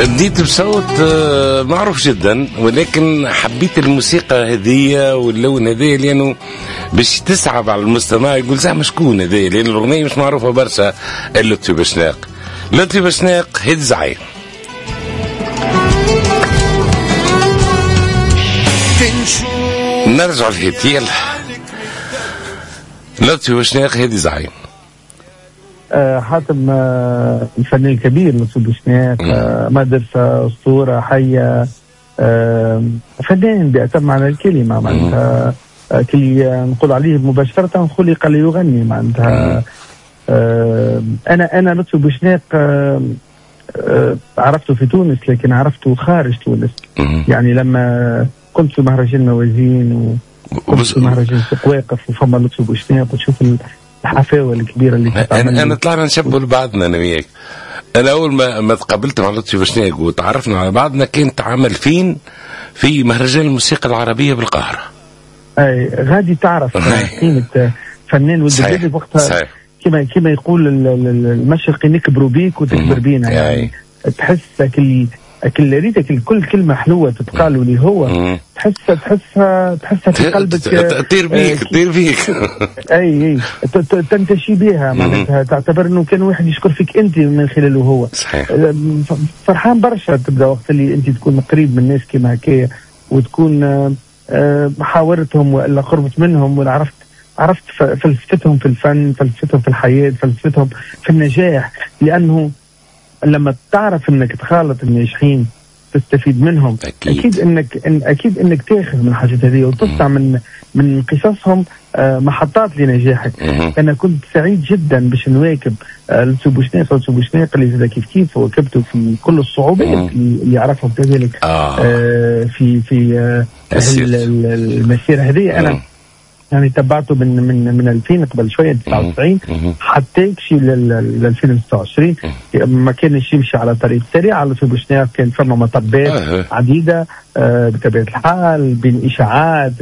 بديت بصوت معروف جدا، ولكن حبيت الموسيقى هذه واللون هذا لأنه باش تسعب على المستمع يقول زعما شكون هذا، لأن الأغنية مش معروفة برشا. لطفي بشناق، لطفي بشناق هيد زعيم. نرجع لهيت يلا. لطفي بشناق هيد زعيم. حاتم الفنان الكبير لطفي بشناق، مدرسة أسطورة حية، فنان بأتم معنى الكلمة. معناتها كي نقول عليه مباشرة خلق ليغني. معناتها أنا لطفي بشناق عرفته في تونس، لكن عرفته خارج تونس. يعني لما كنت في مهرجان موازين وكنت في مهرجان سوق واقف وفما لطفي بشناق وتشوف الحفاوة الكبيرة اللي كانت. أنا طلعنا نشبه لبعضنا أنا وياك. أنا أول ما تقابلت مع لطفي بشناق وتعرفنا على بعضنا كان تعمل فين في مهرجان الموسيقى العربية بالقاهرة. أي غادي تعرف قيمة فنان ولد البلد وقتها. كما يقول المشرقي نكبروا بيك وتكبر بينا. يعني تحس كل ريتك كل كلمة حلوة تتقال لي هو تحسها في قلبك، تطير بيك اي تنتشي بها. معناتها تعتبر انه كان واحد يشكر فيك انت من خلاله هو. صحيح. فرحان برشا تبدا وقت اللي انت تكون قريب من الناس كما هكايا، وتكون محاورتهم ولا قربت منهم، ولا عرفت فلسفتهم في الفن، فلسفتهم في الحياة، فلسفتهم في النجاح. لأنه لما تعرف انك تخالط الناجحين تستفيد منهم. اكيد انك تاخذ من الحاجات هذه وتصنع من قصصهم محطات لنجاحك. انا كنت سعيد جدا باش نواكب لطفي بشناق اللي كيف واكبته في كل الصعوبات اللي عرفهم كذلك في المسيره هذه. انا يعني تبعته من 2000 قبل شويه 99 حتى يمشي ل 2026. ما كانش يمشي على طريق سريع. لطفي بشناق كان فما مطبات عديده بطبيعه الحال، بين اشاعات،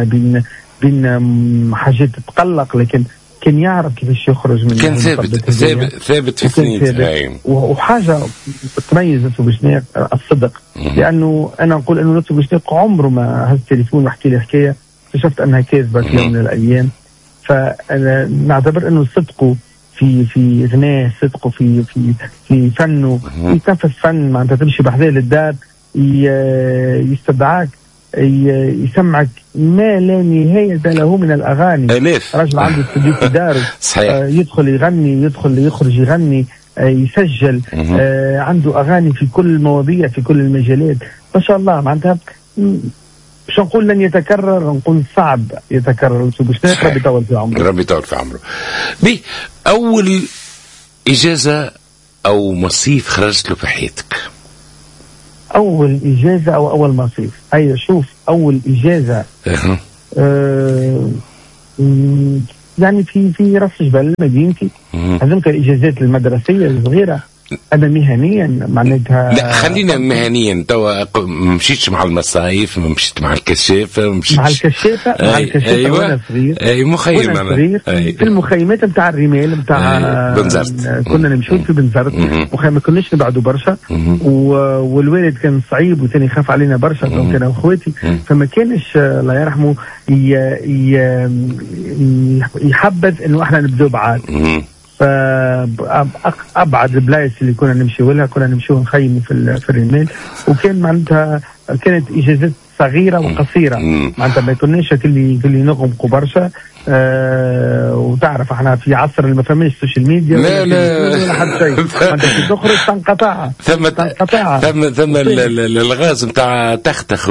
بين حاجات تتقلق، لكن كان يعرف كيفاش يخرج من كان ثابت في السنين. وحاجه تميز لطفي بشناق الصدق. لانه انا نقول انه لطفي بشناق عمره ما هز التليفون وحكي لي حكايه اكتشفت انها كاذبه في يوم من الايام. فانا نعتبر انه صدقه في غناه، صدقه في فنه، يتنفس فن. معناتها تمشي بحذاه للدار يستدعاك يسمعك ما لا نهايه له من الاغاني. رجل عنده استوديو في داره يدخل يغني، يدخل يخرج يغني، يسجل. عنده اغاني في كل المواضيع في كل المجالات ما شاء الله. معناتها مش نقول لن يتكرر، نقول صعب يتكرر. ربي يطول في عمره. ربي يطول في عمره. أول إجازة أو مصيف خرجت له في حياتك؟ أول إجازة أو أول مصيف؟ هيا شوف، أول إجازة يعني في راس جبل مدينتي. هذوك الإجازات المدرسية الصغيرة. أنا مهنيا معناتها لا خلينا مهنيا. توا مشيتش مع المصايف، مشيت مع الكشافة، مع الكشافة أيوة. وأنا صغير. أي مخيم أنا صغير في المخيمات نتاع الرمال نتاع بنزرت. كنا نمشوا في بنزرت. ما كناش نبعدوا برشا. والوالد كان صعيب وثاني خاف علينا برشا كان أخواتي. فما كانش الله يرحمه يحبذ إنه إحنا نبدأ بعاد. فأبعد البلايص اللي كنا نمشي لها كنا نمشي ونخيم في الرمال. وكان معناتها كانت إجازات صغيرة وقصيرة. معناتها ما كناش كل نغمقوا برشا. وتعرف احنا في عصر اللي ما فماش السوشيال ميديا ولا حد شيء. انت كي تخرج تنقطع ثم الغاز نتاع تختخ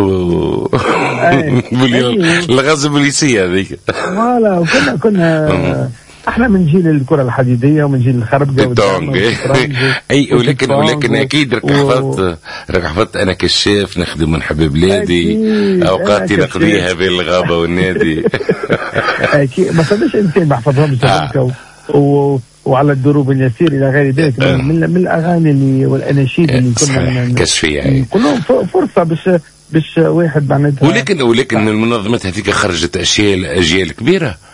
الغاز البوليسية هذيك. فوالا كنا احنا من جيل الكرة الحديدية ومن جيل الخربجة اي ولكن اكيد راك حفظت انا كشاف نخدم ونحب بلادي، اوقاتي نقضيها بين الغابة والنادي. اكيد ما صدقش انسان ما حفظهمش وعلى الدروب اليسير الى غير ذلك من الاغاني اللي والاناشيد اللي كنا كشفية كلهم فرصة باش واحد معناتها. ولكن المنظمات هذيك خرجت اجيال كبيرة.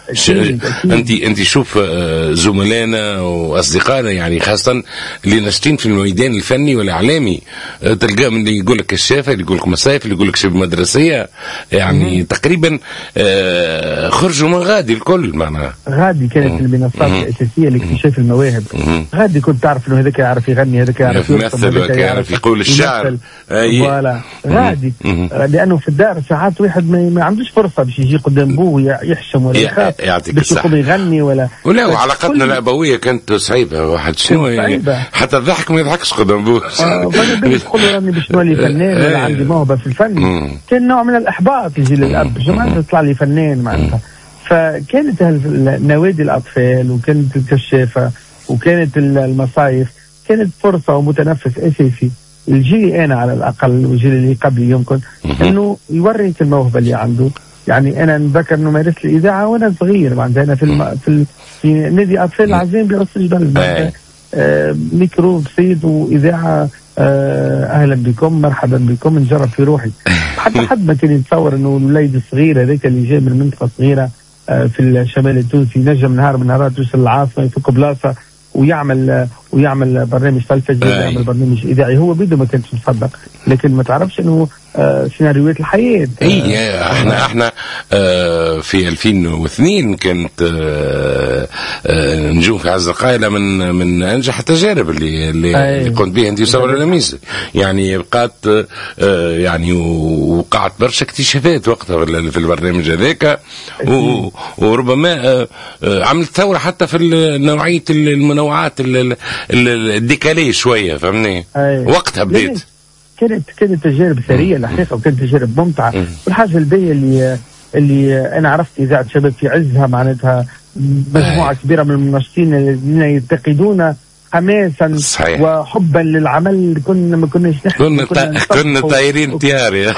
انت شوف زملائنا واصدقائنا يعني خاصه اللي ناشطين في الميدان الفني والاعلامي، تلقاهم اللي يقول لك كشافه، اللي يقول لك مصايف، اللي يقول لك شبه مدرسيه، يعني تقريبا خرجوا من غادي الكل معناها. غادي كانت المنصات الاساسيه لاكتشاف المواهب. غادي كنت تعرف انه هذاك يعرف يغني، هذاك يعرف يمثل، هذاك يعرف يقول الشعر. فوالا غادي. لانه في الدار ساعات واحد ما عندوش فرصه باش يجي قدام بوه يحشم ولا يخاف باش يقوم يغني ولا وعلاقتنا الابويه كانت صعيبه. واحد شنو يعني حتى الضحك ما يضحكش قدام بوه. تقول راني باش نولي فنان ولا عندي موهبه في الفن. كان نوع من الاحباط يجي للاب، جماعه تطلع لي فنان معناتها. فكانت نوادي الاطفال وكانت الكشافه وكانت المصايف كانت فرصه ومتنفس اساسي الجيل انا على الاقل والجيل اللي قبلي يمكن انه يوريك الموهبه اللي عنده. يعني انا نذكر انه مارست الاذاعه وانا صغير، معناتها انا في نادي اطفال العزيم براس الجبل، ميكرو بسيط واذاعه. اهلا بكم مرحبا بكم، نجرب في روحي. حتى حد ما كان يتصور انه الوليد الصغير هذاك اللي جاي من منطقه صغيره في الشمال التونسي نجم نهار من نهارات يوصل للعاصمه يفك بلاصه ويعمل برنامج تلفزيوني ويعمل برنامج اذاعي. هو بيده ما كانش مصدق، لكن ما تعرفش انه سيناريوهات الحياه. احنا في 2002 كانت نجوم في عز القائلة من انجح التجارب اللي قمت بها انت وصور النميس. يعني بقات يعني وقعت برشا اكتشافات وقتها في البرنامج هذاك، وربما عملت ثورة حتى في نوعية المنوعات الديكالي شوية، فهمني؟ وقتها بديت كانت تجارب ثريه الحقيقه، وكانت تجارب ممتعه. والحاجه الباهيه اللي انا عرفت اذاعه شباب في عزها، معناتها مجموعه كبيره من المنشطين الذين يتقدون حماسا صحيح. وحبا للعمل. ما كناش نحن كنا طايرين طيار.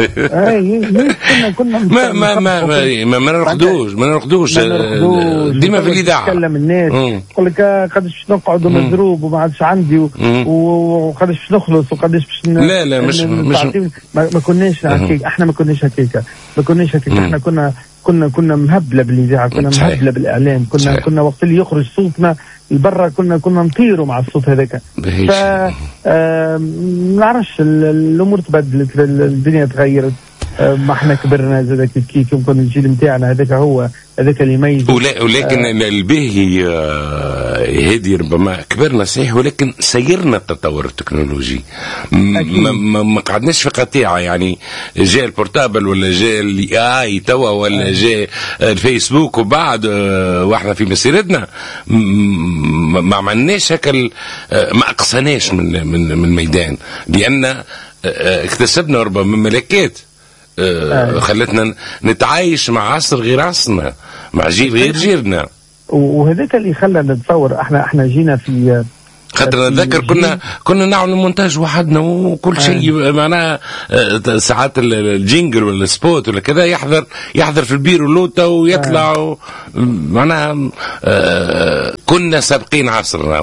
كنا ما نرقدوش ديما في الاذاعه. تكلم الناس يقول لك قداش باش نقعد مضروب وما عادش عندي وقداش باش نخلص وقداش باش لا مش ما كناش هكاك. احنا ما كناش هكاك احنا كنا مهبله بالاذاعه، كنا مهبله بالاعلام، كنا وقت اللي يخرج صوتنا لبرا كنا نطيروا مع الصوت هذاك. ف ما نعرفش الامور تبدلت، الدنيا تغيرت، ما احنا كبرنا زاد كيف يمكن الجيل نتاعنا هذاك اللي يميز. ولكن الباهي هذه ربما كبرنا صحيح، ولكن سيرنا التطور التكنولوجي. ما قعدناش في قطيعه. يعني جاء البورتابل ولا جاء الاي اي توا ولا جاء الفيسبوك وبعد واحنا في مسيرتنا ما عملناش هكا، ما اقصناش من الميدان، لان اكتسبنا ربما ملكات خلتنا نتعايش مع عصر غير عصرنا، مع جيل غير جيلنا. وهذاك اللي خلانا نتصور احنا جينا في خاطر نتذكر كنا نعمل المونتاج وحدنا وكل شيء. معناها ساعات الجينجل ولا السبوت ولا كذا يحضر في البيرو لوتا ويطلع معناها كنا سابقين عصرنا.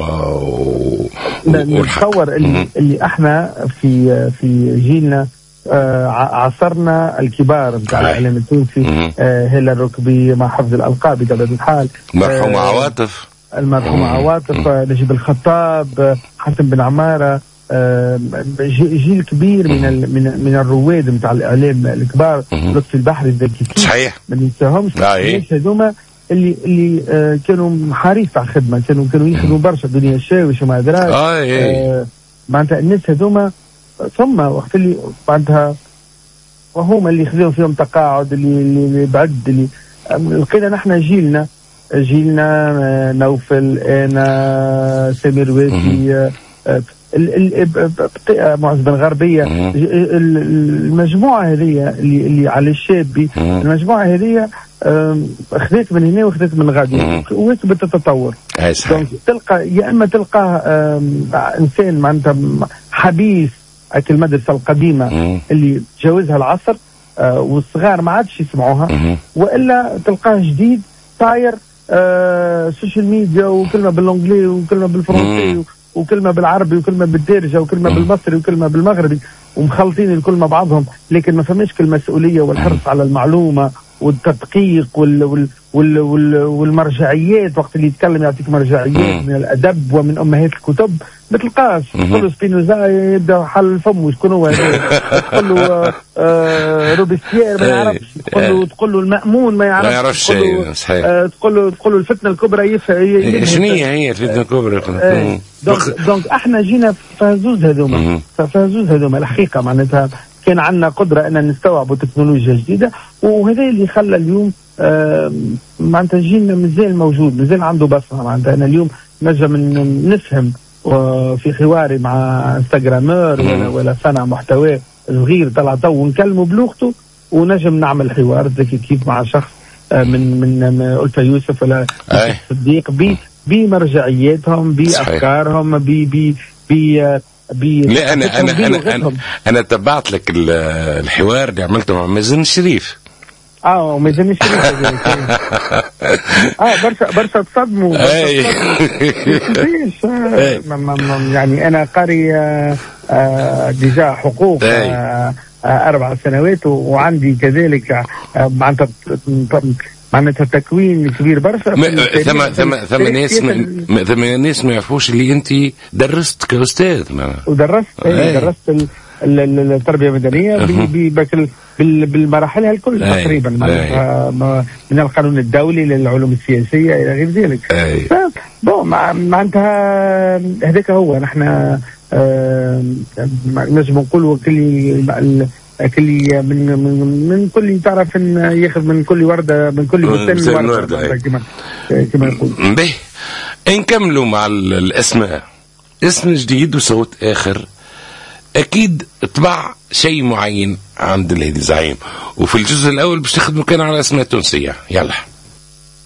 نتصور اللي احنا في جيلنا عصرنا الكبار نتاع الاعلام التونسي، هلا الركبي مع حفظ الالقاب بطبيعه الحال، مرحوم عواطف، المرحوم عواطف، نجيب الخطاب، حاتم بن عماره، جيل كبير من الرواد نتاع الاعلام الكبار، لطفي البحري، الذكي صحيح ما ننساهمش. الناس هذوما اللي كانوا حريص على الخدمه، كانوا يخدموا برشا، دنيا الشاوش وما ادراك. معناتها الناس هذوما ثم وقت اللي بعدها وهم اللي خذوا فيهم تقاعد، اللي بعد اللي لقينا نحن جيلنا نوفل، انا سمير واسي، معز بن غربيه، المجموعه هذه اللي على الشابي، المجموعه هذه خذيت من هنا وخذيت من غادي وكبت تتطور. تلقى يا اما تلقاه انسان معناتها حبيس هيك المدرسه القديمه اللي تجاوزها العصر، والصغار ما عادش يسمعوها، والا تلقاه جديد طاير سوشيال ميديا، وكلمه بالانجلي وكلمه بالفرنسي وكلمه بالعربي وكلمه بالدارجه وكلمه بالمصري وكلمه بالمغربي، ومخلطين الكل مع بعضهم، لكن ما فماش كل المسؤوليه والحرص على المعلومه والتدقيق والمرجعيات. وقت اللي يتكلم يعطيك مرجعيات من الادب ومن امهات الكتب. ما تلقاش تقول له سبينوزا يبدا حل الفم شكون هو هذا، تقول له روبيسيير ما يعرفش، تقول له المأمون ما يعرفش، تقول له الفتنه الكبرى شنو هي الفتنه الكبرى؟ دونك احنا جينا فهزوز هذوما الحقيقه معناتها كان عندنا قدره ان نستوعبوا تكنولوجيا جديده، وهذا اللي خلى اليوم معناتها جيلنا مازال موجود، مازال عنده بصمه. معناتها انا اليوم نجم نفهم في حواري مع انستغرامر ولا صانع محتوى صغير طلع تو ونكلمه بلغته، ونجم نعمل حوار زي كيف مع شخص من ألفة يوسف ولا صديق بمرجعياتهم بافكارهم لا انا تبعت لك الحوار اللي عملته مع مازن الشريف. مازن الشريف برشا تصدموا يعني انا قاري ديجا حقوق 4 سنوات، وعندي كذلك معناتها تكوين كبير برشا. ثم ناس ما يعرفوش اللي انت درست كاستاذ. درست التربيه المدنيه بالمراحلها الكل تقريبا، من القانون الدولي للعلوم السياسيه الى غير ذلك. معناتها هذاك هو نحن نجم نقولوا كل من كل تعرف ان ياخذ من كل ورده من كل بستان ورده كما يقول. نكملوا مع الاسماء. اسم جديد وصوت اخر اكيد طبع شيء معين عند الهادي زعيم، وفي الجزء الاول باش تخدموا كان على اسماء تونسيه. يلا